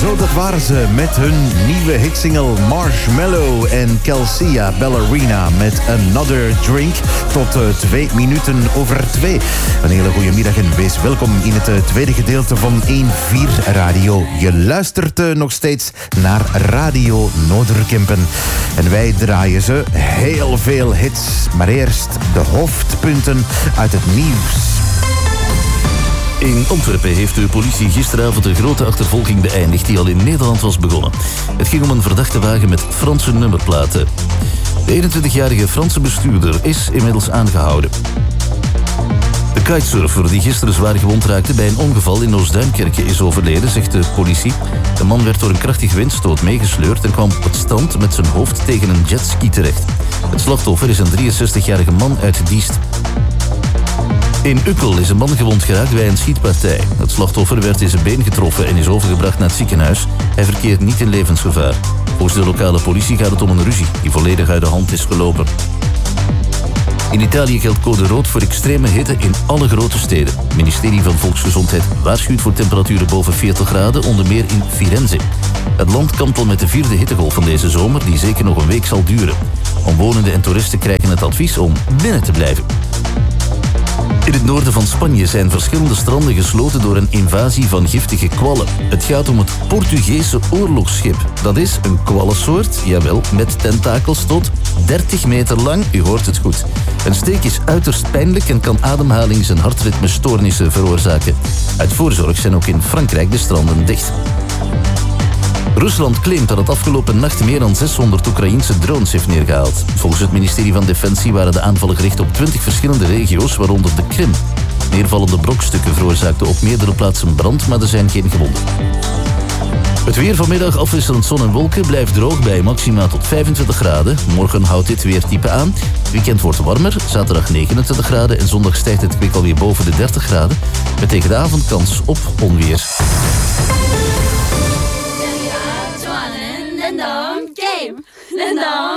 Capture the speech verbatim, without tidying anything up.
Zo, dat waren ze met hun nieuwe hitsingle Marshmallow en Kelsia Ballerina met Another Drink. Tot uh, twee minuten over twee. Een hele goede middag en wees welkom in het uh, tweede gedeelte van één vier Radio. Je luistert uh, nog steeds naar Radio Noorderkempen. En wij draaien ze heel veel hits. Maar eerst de hoofdpunten uit het nieuws. In Antwerpen heeft de politie gisteravond een grote achtervolging beëindigd die al in Nederland was begonnen. Het ging om een verdachte wagen met Franse nummerplaten. De eenentwintigjarige Franse bestuurder is inmiddels aangehouden. De kitesurfer die gisteren zwaar gewond raakte bij een ongeval in Oostduinkerke is overleden, zegt de politie. De man werd door een krachtige windstoot meegesleurd en kwam op het strand met zijn hoofd tegen een jetski terecht. Het slachtoffer is een drieënzestigjarige man uit Diest. In Ukkel is een man gewond geraakt bij een schietpartij. Het slachtoffer werd in zijn been getroffen en is overgebracht naar het ziekenhuis. Hij verkeert niet in levensgevaar. Volgens de lokale politie gaat het om een ruzie die volledig uit de hand is gelopen. In Italië geldt code rood voor extreme hitte in alle grote steden. Het ministerie van Volksgezondheid waarschuwt voor temperaturen boven veertig graden, onder meer in Firenze. Het land kampt al met de vierde hittegolf van deze zomer, die zeker nog een week zal duren. Omwonenden en toeristen krijgen het advies om binnen te blijven. In het noorden van Spanje zijn verschillende stranden gesloten door een invasie van giftige kwallen. Het gaat om het Portugese oorlogsschip. Dat is een kwallensoort, jawel, met tentakels tot dertig meter lang. U hoort het goed. Een steek is uiterst pijnlijk en kan ademhalings- en hartritmestoornissen veroorzaken. Uit voorzorg zijn ook in Frankrijk de stranden dicht. Rusland claimt dat het afgelopen nacht meer dan zeshonderd Oekraïense drones heeft neergehaald. Volgens het ministerie van Defensie waren de aanvallen gericht op twintig verschillende regio's, waaronder de Krim. Neervallende brokstukken veroorzaakten op meerdere plaatsen brand, maar er zijn geen gewonden. Het weer vanmiddag afwisselend zon en wolken blijft droog bij maxima tot vijfentwintig graden. Morgen houdt dit weertype aan. Het weekend wordt warmer, zaterdag negenentwintig graden en zondag stijgt het kwik alweer boven de dertig graden. Met tegen de avond kans op onweer. Game.